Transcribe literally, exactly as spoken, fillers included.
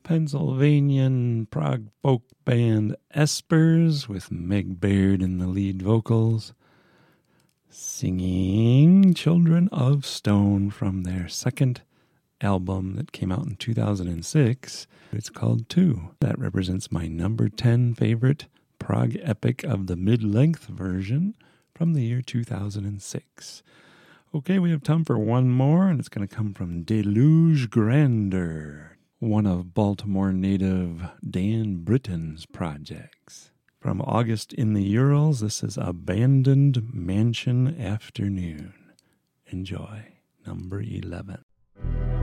Pennsylvanian prog folk band Espers with Meg Baird in the lead vocals, singing Children of Stone from their second album that came out in two thousand six. It's called Two. That represents my number ten favorite prog epic of the mid-length version from the year two thousand six. Okay, we have time for one more, and it's going to come from Deluge Grandeur, one of Baltimore native Dan Britton's projects. From August in the Urals, this is Abandoned Mansion Afternoon. Enjoy. Number eleven.